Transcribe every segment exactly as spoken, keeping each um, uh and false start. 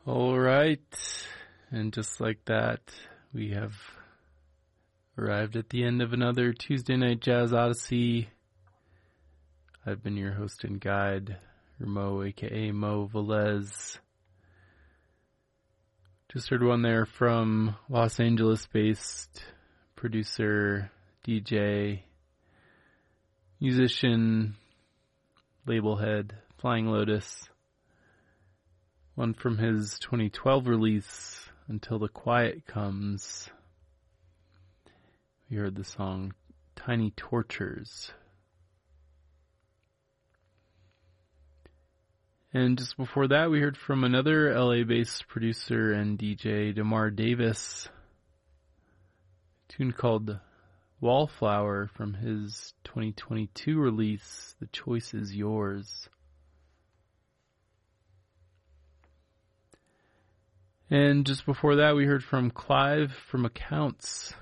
All right. And just like that, we have arrived at the end of another Tuesday Night Jazz Odyssey. I've been your host and guide, Mo, a k a. Mo Velez. Just heard one there from Los Angeles-based producer, D J, musician, label head, Flying Lotus. One from his twenty twelve release, Until the Quiet Comes. We heard the song Tiny Tortures. And just before that, we heard from another L A-based producer and D J, DeMar Davis. A tune called Wallflower from his twenty twenty-two release, The Choice Is Yours. And just before that, we heard from Clive from Accounts.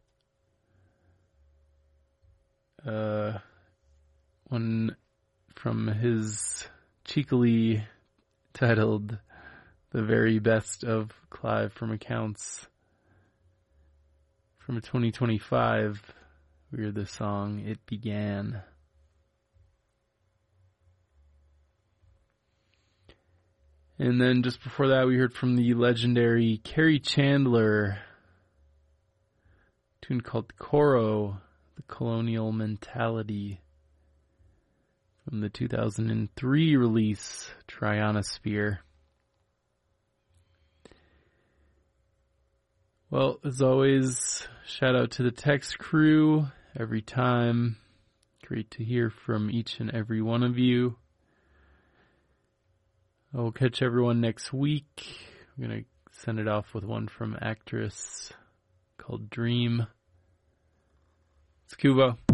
Uh, one from his cheekily titled The Very Best of Clive from Accounts. From a twenty twenty-five, we heard the song It Began. And then just before that, we heard from the legendary Kerry Chandler, a tune called Coro, The Colonial Mentality, from the two thousand three release, Trionosphere. Well, as always, shout out to the text crew every time. Great to hear from each and every one of you. I will catch everyone next week. I'm going to send it off with one from Actress called Dream. It's Kubo.